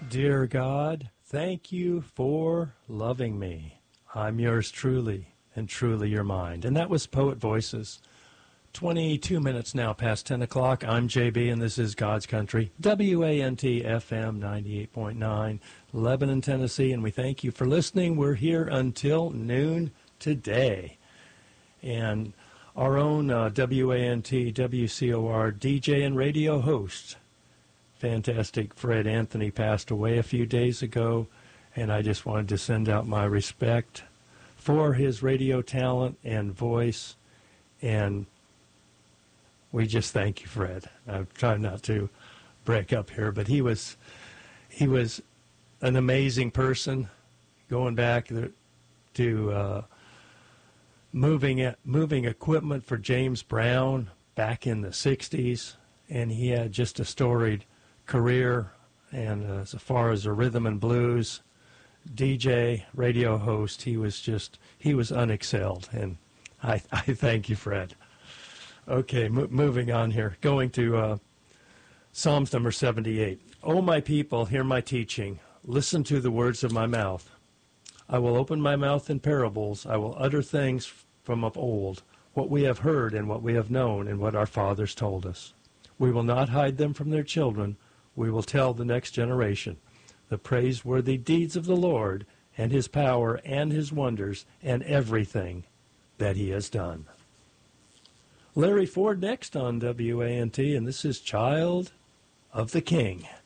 Dear God, thank you for loving me. I'm yours truly, and truly you're mine. And that was Poet Voices. 22 minutes now past 10 o'clock. I'm JB, and this is God's Country, WANT FM 98.9, Lebanon, Tennessee. And we thank you for listening. We're here until noon today. And our own WANT, WCOR DJ and radio host, fantastic Fred Anthony, passed away a few days ago, and I just wanted to send out my respect for his radio talent and voice, and we just thank you, Fred. I'm trying not to break up here, but he was an amazing person, going back to moving equipment for James Brown back in the 60s, and he had just a storied career, and as far as the rhythm and blues DJ, radio host, he was unexcelled, and I thank you, Fred. Okay, moving on here, going to Psalms number 78. O my people, hear my teaching, listen to the words of my mouth. I will open my mouth in parables, I will utter things from of old, what we have heard and what we have known and what our fathers told us. We will not hide them from their children, we will tell the next generation the praiseworthy deeds of the Lord and his power and his wonders and everything that he has done. Larry Ford next on WANT, and this is Child of the King.